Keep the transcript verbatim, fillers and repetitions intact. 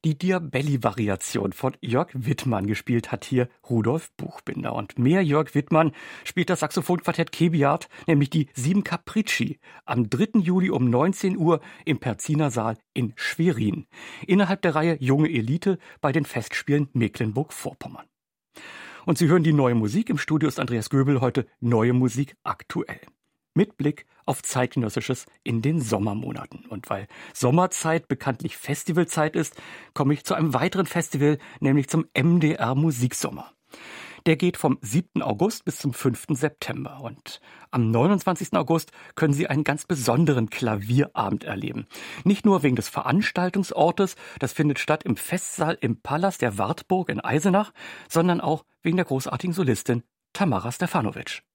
Die Diabelli-Variation von Jörg Wittmann gespielt hat hier Rudolf Buchbinder. Und mehr Jörg Wittmann spielt das Saxophonquartett Kebiat, nämlich die Sieben Capricci, am dritten Juli um neunzehn Uhr im Perziner Saal in Schwerin. Innerhalb der Reihe Junge Elite bei den Festspielen Mecklenburg-Vorpommern. Und Sie hören die neue Musik. Im Studio ist Andreas Göbel, heute Neue Musik aktuell. Mit Blick auf Zeitgenössisches in den Sommermonaten. Und weil Sommerzeit bekanntlich Festivalzeit ist, komme ich zu einem weiteren Festival, nämlich zum M D R Musiksommer. Der geht vom siebten August bis zum fünften September. Und am neunundzwanzigsten August können Sie einen ganz besonderen Klavierabend erleben. Nicht nur wegen des Veranstaltungsortes, das findet statt im Festsaal im Palast der Wartburg in Eisenach, sondern auch wegen der großartigen Solistin Tamara Stefanovic.